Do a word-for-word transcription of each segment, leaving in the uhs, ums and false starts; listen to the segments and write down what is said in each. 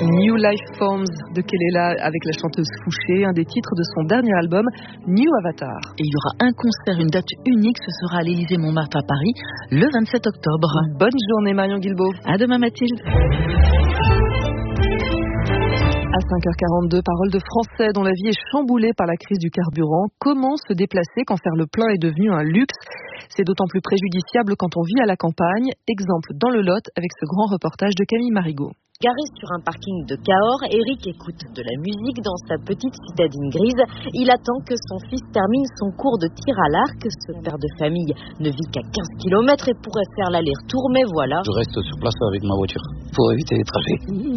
New Life Forms de Kelela avec la chanteuse Fouché, un des titres de son dernier album New Avatar. Et il y aura un concert, une date unique, ce sera à l'Élysée Montmartre à Paris le vingt-sept octobre. Bonne journée Marion Guilbault. À demain Mathilde. À cinq heures quarante-deux, parole de Français dont la vie est chamboulée par la crise du carburant. Comment se déplacer quand faire le plein est devenu un luxe ? C'est d'autant plus préjudiciable quand on vit à la campagne. Exemple dans le Lot avec ce grand reportage de Camille Marigot. Garé sur un parking de Cahors, Eric écoute de la musique dans sa petite citadine grise. Il attend que son fils termine son cours de tir à l'arc. Ce père de famille ne vit qu'à quinze kilomètres et pourrait faire l'aller-retour, mais voilà. Je reste sur place avec ma voiture pour éviter les trajets.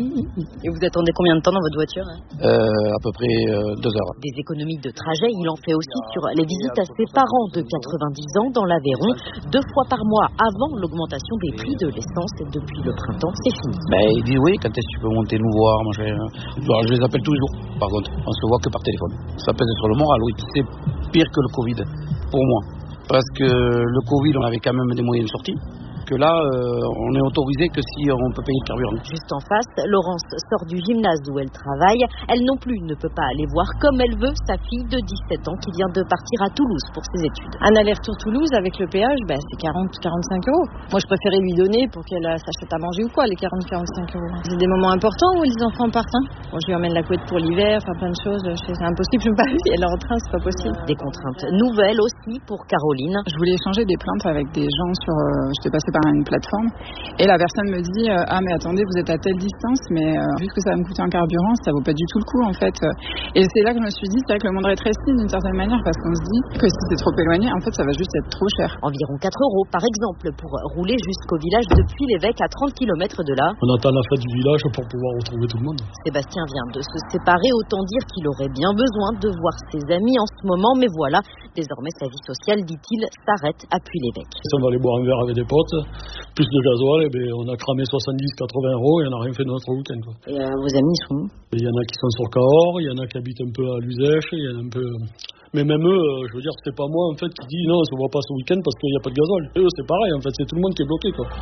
Et vous attendez combien de temps dans votre voiture ? euh, À peu près euh, deux heures. Des économies de trajet, il en fait aussi sur les visites à ses parents de quatre-vingt-dix ans dans l'Aveyron. Deux fois par mois avant l'augmentation des prix de l'essence. Et depuis le printemps, c'est fini. Ben, il dit oui. Quand est-ce que tu peux monter nous voir? Moi, je... Alors, je les appelle tous les jours, par contre. On se voit que par téléphone. Ça pèse sur le moral, oui. C'est pire que le Covid, pour moi. Parce que le Covid, on avait quand même des moyens de sortie. Que là, euh, on est autorisé que si on peut payer le carburant. Juste en face, Laurence sort du gymnase où elle travaille. Elle non plus ne peut pas aller voir comme elle veut sa fille de dix-sept ans qui vient de partir à Toulouse pour ses études. Un aller-retour Toulouse avec le péage, ben, c'est quarante à quarante-cinq euros. Moi, je préférais lui donner pour qu'elle euh, s'achète à manger ou quoi, les quarante à quarante-cinq euros. C'est des moments importants où les enfants partent. Hein. Bon, je lui emmène la couette pour l'hiver, enfin plein de choses. C'est impossible, je ne peux pas lui. Elle est en train, c'est pas possible. Des contraintes nouvelles aussi pour Caroline. Je voulais échanger des plaintes avec des gens sur... Euh, J'étais passée par une plateforme et la personne me dit euh, ah mais attendez, vous êtes à telle distance, mais euh, vu que ça va me coûter un carburant, ça vaut pas du tout le coup en fait. Et c'est là que je me suis dit, c'est vrai que le monde rétrécit d'une certaine manière, parce qu'on se dit que si c'est trop éloigné, en fait ça va juste être trop cher. Environ quatre euros par exemple pour rouler jusqu'au village depuis l'Évêque à trente kilomètres de là. On attend la fête du village pour pouvoir retrouver tout le monde. Sébastien vient de se séparer, autant dire qu'il aurait bien besoin de voir ses amis en ce moment, mais voilà, désormais sa vie sociale, dit-il, s'arrête à Puy-l'Évêque. Si on va aller boire un verre avec des potes, plus de gasoil, eh bien, on a cramé soixante-dix à quatre-vingts euros et on n'a rien fait de notre week-end. Quoi. Et euh, vos amis sont où? Il y en a qui sont sur Cahors, il y en a qui habitent un peu à Luzèche, il y en a un peu... Mais même eux, je veux dire, c'est pas moi en fait qui dit non, on se voit pas ce week-end parce qu'il n'y a pas de gasoil. Et eux, c'est pareil, en fait, c'est tout le monde qui est bloqué, quoi.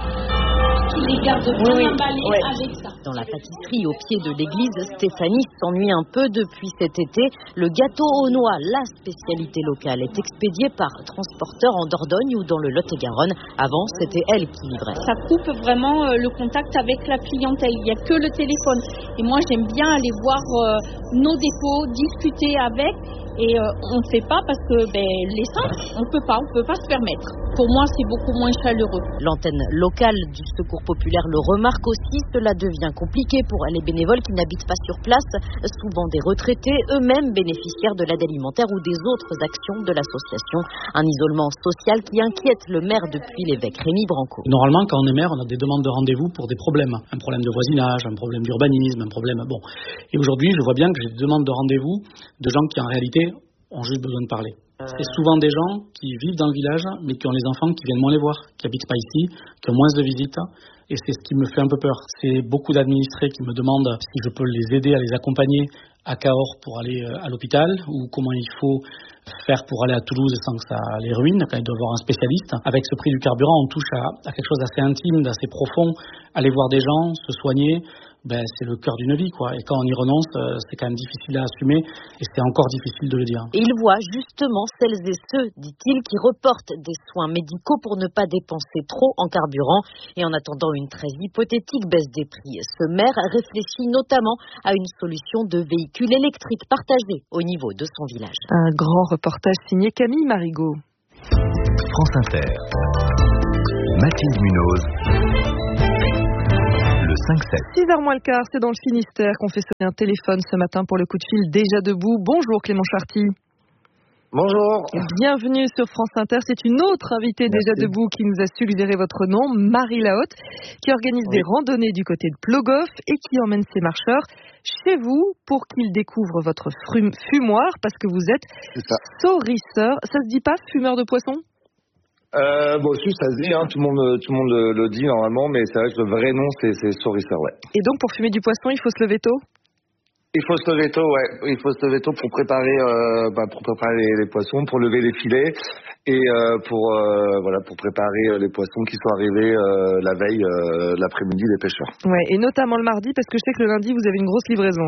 Les garde bien oui, emballés oui. avec ça. Dans la pâtisserie au pied de l'église, Stéphanie s'ennuie un peu depuis cet été. Le gâteau aux noix, la spécialité locale, est expédié par transporteur en Dordogne ou dans le Lot-et-Garonne. Avant, c'était elle qui livrait. Ça coupe vraiment euh, le contact avec la clientèle. Il n'y a que le téléphone. Et moi, j'aime bien aller voir euh, nos dépôts, discuter avec. Et euh, on ne fait pas parce que ben, l'essence, on ne peut pas, on ne peut pas se permettre. Pour moi, c'est beaucoup moins chaleureux. L'antenne locale du Secours populaire le remarque aussi. Cela devient compliqué pour les bénévoles qui n'habitent pas sur place, souvent des retraités, eux-mêmes bénéficiaires de l'aide alimentaire ou des autres actions de l'association. Un isolement social qui inquiète le maire depuis l'Évêque, Rémi Branco. Normalement, quand on est maire, on a des demandes de rendez-vous pour des problèmes. Un problème de voisinage, un problème d'urbanisme, un problème... Bon. Et aujourd'hui, je vois bien que j'ai des demandes de rendez-vous de gens qui, en réalité, ont juste besoin de parler. C'est souvent des gens qui vivent dans le village, mais qui ont les enfants qui viennent moins les voir, qui habitent pas ici, qui ont moins de visites. Et c'est ce qui me fait un peu peur. C'est beaucoup d'administrés qui me demandent si je peux les aider à les accompagner à Cahors pour aller à l'hôpital, ou comment il faut faire pour aller à Toulouse sans que ça les ruine, quand ils doivent voir un spécialiste. Avec ce prix du carburant, on touche à, à quelque chose d'assez intime, d'assez profond. Aller voir des gens, se soigner, ben, c'est le cœur d'une vie, quoi. Et quand on y renonce, euh, c'est quand même difficile à assumer, et c'est encore difficile de le dire. Et il voit justement celles et ceux, dit-il, qui reportent des soins médicaux pour ne pas dépenser trop en carburant. Et en attendant une très hypothétique baisse des prix, ce maire réfléchit notamment à une solution de véhicule électrique partagé au niveau de son village. Un grand reportage signé Camille Marigot. France Inter. Mathilde Munoz. cinq sept. six heures moins le quart, c'est dans le Finistère qu'on fait sonner un téléphone ce matin pour le coup de fil déjà debout. Bonjour Clément Charty. Bonjour. Bienvenue sur France Inter. C'est une autre invitée Merci. déjà debout qui nous a suggéré votre nom, Marie Lahaute, qui organise oui. des randonnées du côté de Plogoff et qui emmène ses marcheurs chez vous pour qu'ils découvrent votre frum- fumoir parce que vous êtes saurisseur. Ça se dit pas fumeur de poisson ? Euh, bon, si, ça se dit, hein, tout le monde, tout le monde le, le dit normalement, mais c'est vrai que le vrai nom, c'est, c'est saurisseur, ouais. Et donc, pour fumer du poisson, il faut se lever tôt ? Il faut se lever tôt, ouais. Il faut se lever tôt pour préparer, euh, bah, pour préparer les, les poissons, pour lever les filets et euh, pour euh, voilà pour préparer les poissons qui sont arrivés euh, la veille, euh, l'après-midi des pêcheurs. Ouais, et notamment le mardi parce que je sais que le lundi vous avez une grosse livraison.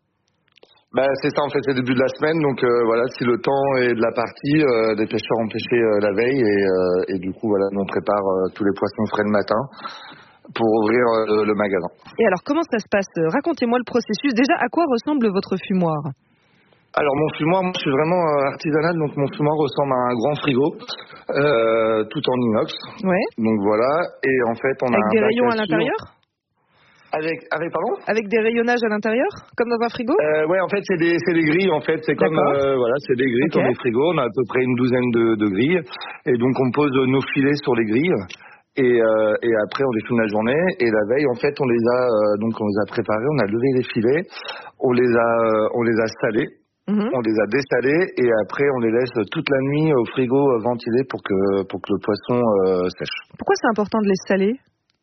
Bah c'est ça en fait, c'est le début de la semaine, donc euh, voilà, si le temps est de la partie, euh, des pêcheurs ont pêché euh, la veille et, euh, et du coup voilà, nous on prépare euh, tous les poissons frais le matin pour ouvrir euh, le magasin. Et alors comment ça se passe? Racontez-moi le processus. Déjà, à quoi ressemble votre fumoir? Alors mon fumoir, moi je suis vraiment euh, artisanal, donc mon fumoir ressemble à un grand frigo, euh, tout en inox. Ouais. Donc voilà, et en fait on avec a un des rayons à l'intérieur? Avec, avec pardon Avec des rayonnages à l'intérieur, comme dans un frigo? euh, Ouais, en fait c'est des c'est des grilles en fait, c'est comme euh, voilà, c'est des grilles okay. Comme des frigos. On a à peu près une douzaine de, de grilles, et donc on pose nos filets sur les grilles. Et, euh, et après on les fume la journée et la veille en fait on les a euh, donc on les a préparés, on a levé les filets, on les a euh, on les a salés, mmh. on les a dessalés et après on les laisse toute la nuit au frigo euh, ventilé pour que pour que le poisson euh, sèche. Pourquoi c'est important de les saler?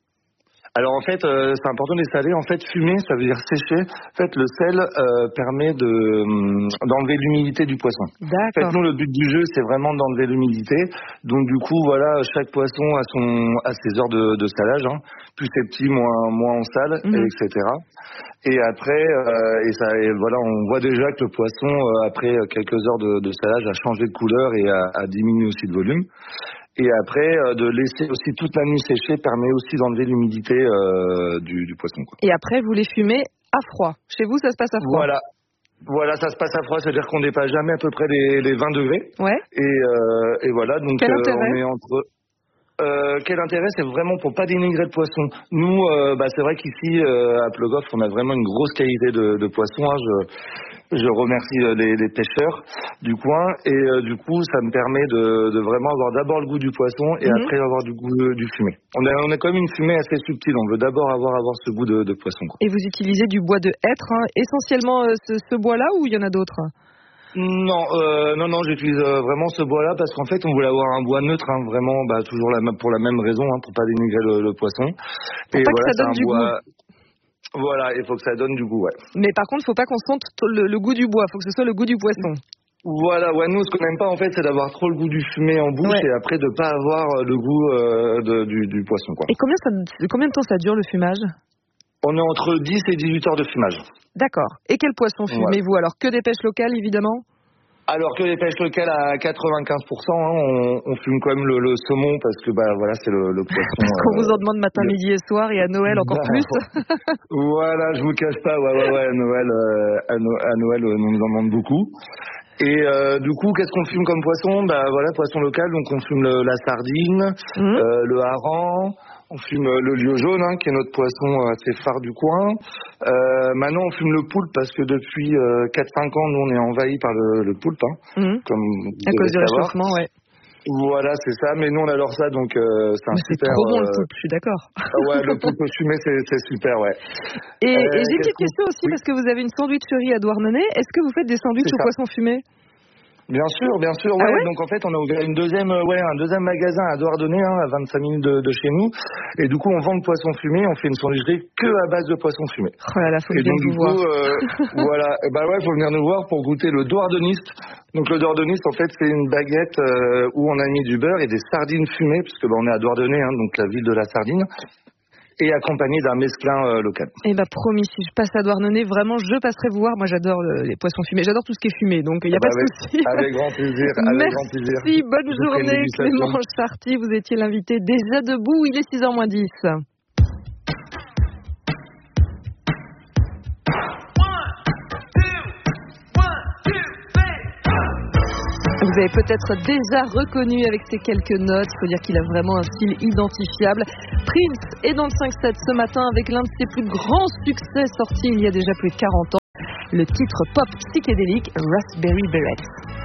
Alors en fait, euh, c'est important de les saler. En fait, fumer, ça veut dire sécher. En fait, le sel euh, permet de euh, d'enlever l'humidité du poisson. D'accord. En fait, nous, le but du jeu, c'est vraiment d'enlever l'humidité. Donc du coup, voilà, chaque poisson a son a ses heures de, de salage. Hein. Plus c'est petit, moins moins on sale, mmh. et et cetera. Et après, euh, et ça, et voilà, on voit déjà que le poisson, euh, après quelques heures de, de salage, a changé de couleur et a, a diminué aussi de volume. Et après, euh, de laisser aussi toute la nuit sécher permet aussi d'enlever l'humidité euh, du, du poisson, quoi. Et après, vous les fumez à froid. Chez vous, ça se passe à froid. Voilà. Voilà, ça se passe à froid, c'est-à-dire qu'on dépasse jamais à peu près les, les vingt degrés. Ouais. Et, euh, et voilà, donc Quel euh, intérêt on est entre... Euh, quel intérêt? C'est vraiment pour pas dénigrer le poisson. Nous, euh, bah, c'est vrai qu'ici, euh, à Plogoff, on a vraiment une grosse qualité de, de poisson. Hein. Je, je remercie euh, les, les pêcheurs du coin. Et euh, du coup, ça me permet de, de vraiment avoir d'abord le goût du poisson et mm-hmm. après avoir du goût de, du fumé. On a, on a quand même une fumée assez subtile. On veut d'abord avoir, avoir ce goût de, de poisson, quoi. Et vous utilisez du bois de hêtre, hein, essentiellement euh, ce, ce bois-là, ou il y en a d'autres? Non, euh, non, non, j'utilise euh, vraiment ce bois-là parce qu'en fait, on voulait avoir un bois neutre, hein, vraiment, bah, toujours la, pour la même raison, hein, pour pas dénigrer le, le poisson. Pour et pas voilà, que ça donne du bois... goût. Voilà, il faut que ça donne du goût, ouais. Mais par contre, faut pas qu'on sente le, le goût du bois, faut que ce soit le goût du poisson. Voilà, ouais, nous, ce qu'on n'aime pas, en fait, c'est d'avoir trop le goût du fumé en bouche, ouais. Et après de pas avoir le goût euh, de, du, du poisson, quoi. Et combien, ça, combien de temps ça dure, le fumage? On est entre dix et dix-huit heures de fumage. D'accord. Et quel poisson fumez-vous? Alors, que des pêches locales, évidemment? Alors que les pêches locales à quatre-vingt-quinze pour cent, hein, on, on fume quand même le, le saumon parce que bah voilà, c'est le, le poisson. Parce qu'on euh, vous en demande matin, le... midi et soir, et à Noël encore bah, plus. Voilà, je vous cache pas, ouais, ouais, ouais, à Noël, euh, à, no, à Noël, on nous en demande beaucoup. Et euh, du coup, qu'est-ce qu'on fume comme poisson? Bah voilà, poisson local, donc on fume le, la sardine, mmh. euh, le hareng. On fume le lieu jaune, hein, qui est notre poisson assez phare du coin. Euh, maintenant, on fume le poulpe parce que depuis euh, quatre cinq ans, nous, on est envahi par le, le poulpe. Hein, mmh. comme à cause du réchauffement, ouais. Voilà, c'est ça. Mais nous, on adore ça, donc euh, c'est un mais super... C'est trop bon, euh... le poulpe, je suis d'accord. Ouais, le poulpe fumé, c'est, c'est super, ouais. Et, euh, et j'ai une petite question aussi, oui. Parce que vous avez une sandwicherie à Douarnenez. Est-ce que vous faites des sandwichs au poisson fumé? Bien sûr, bien sûr, ouais. Ah ouais. Donc en fait, on a ouvert une deuxième, ouais, un deuxième magasin à Douarnenez, hein, à vingt-cinq minutes de, de chez nous. Et du coup, on vend le poisson fumé. On fait une sandwicherie que à base de poisson fumé. Oh là là, faut et bien donc vous du voir. coup, euh, voilà, et bah ouais, faut venir nous voir pour goûter le douardeniste. Donc le douardeniste, en fait, c'est une baguette euh, où on a mis du beurre et des sardines fumées, puisque bah, on est à Douarnenez, hein, donc la ville de la sardine. Et accompagné d'un mesclin euh, local. Eh bah promis, si je passe à Douarnenez, vraiment je passerai vous voir. Moi j'adore le, les poissons fumés, j'adore tout ce qui est fumé, donc il n'y a ah bah pas ouais, de souci. Avec grand plaisir, avec Merci, grand plaisir. Merci, bonne je journée Clément Charty, vous étiez l'invité déjà debout, il est six heures moins dix. Vous avez peut-être déjà reconnu avec ces quelques notes, il faut dire qu'il a vraiment un style identifiable. Prince est dans le cinq sept ce matin avec l'un de ses plus grands succès sortis il y a déjà plus de quarante ans, le titre pop psychédélique Raspberry Beret.